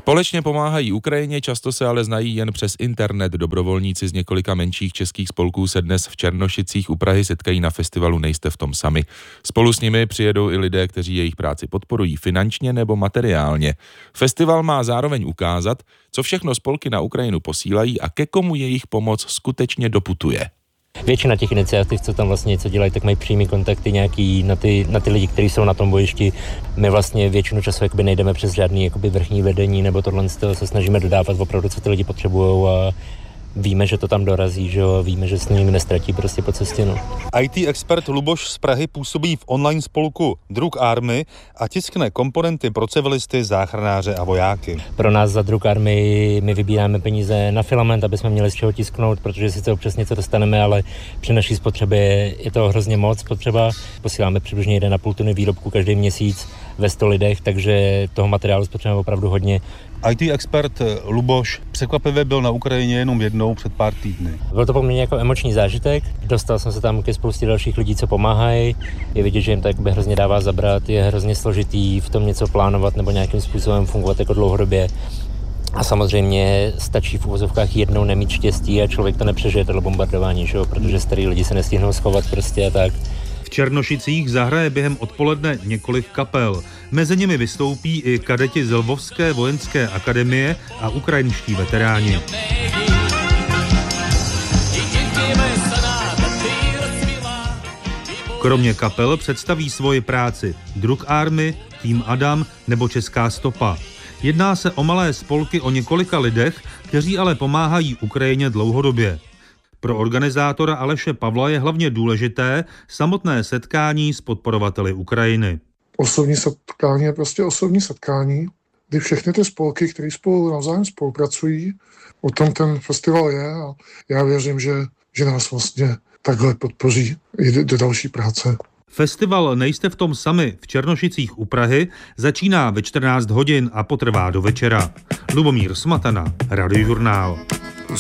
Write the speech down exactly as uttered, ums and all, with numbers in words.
Společně pomáhají Ukrajině, často se ale znají jen přes internet. Dobrovolníci z několika menších českých spolků se dnes v Černošicích u Prahy setkají na festivalu Nejste v tom sami. Spolu s nimi přijedou i lidé, kteří jejich práci podporují finančně nebo materiálně. Festival má zároveň ukázat, co všechno spolky na Ukrajinu posílají a ke komu jejich pomoc skutečně doputuje. Většina těch iniciativ, co tam vlastně něco dělají, tak mají přímý kontakty nějaký na ty, na ty lidi, kteří jsou na tom bojišti. My vlastně většinu času jakoby nejdeme přes žádný jakoby vrchní vedení nebo tohle se snažíme dodávat opravdu, co ty lidi potřebujou a víme, že to tam dorazí, že jo, víme, že s nimi nestratí prostě po cestě, no. í té expert Luboš z Prahy působí v online spolku Druk Army a tiskne komponenty pro civilisty, záchranáře a vojáky. Pro nás za Druk Army my vybíráme peníze na filament, aby jsme měli z čeho tisknout, protože sice občas něco dostaneme, ale při naší spotřebě je to hrozně moc potřeba. Posíláme přibližně jeden a půl tuny výrobku každý měsíc ve sto lidech, takže toho materiálu spotřebujeme opravdu hodně. í té expert Luboš překvapivě byl na Ukrajině jenom jednou před pár týdny. Byl to poměrně jako emoční zážitek. Dostal jsem se tam ke spoustě dalších lidí, co pomáhají. Je vidět, že jim to jakoby hrozně dává zabrat. Je hrozně složitý v tom něco plánovat nebo nějakým způsobem fungovat jako dlouhodobě. A samozřejmě stačí v uvozovkách jednou nemít štěstí a člověk to nepřežije, tohle bombardování, že jo? Protože starý lidi se nestihnou schovat prostě a tak. V Černošicích zahraje během odpoledne několik kapel. Mezi nimi vystoupí i kadeti z Lvovské vojenské akademie a ukrajinští veteráni. Kromě kapel představí svoji práci Druk Army, Tým Adam nebo Česká stopa. Jedná se o malé spolky o několika lidech, kteří ale pomáhají Ukrajině dlouhodobě. Pro organizátora Aleše Pavla je hlavně důležité samotné setkání s podporovateli Ukrajiny. Osobní setkání je prostě osobní setkání, kdy všechny ty spolky, které spolu navzájem spolupracují, o tom ten festival je a já věřím, že, že nás vlastně takhle podpoří i do, do další práce. Festival Nejste v tom sami v Černošicích u Prahy začíná ve čtrnáct hodin a potrvá do večera. Lubomír Smatana, Radiožurnál.